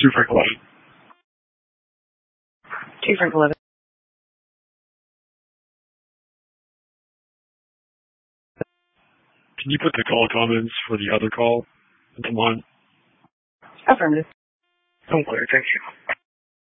2 Frank 11. 2 Frank 11. Can you put the call comments for the other call into mine? Affirmative. Don't worry, thank you.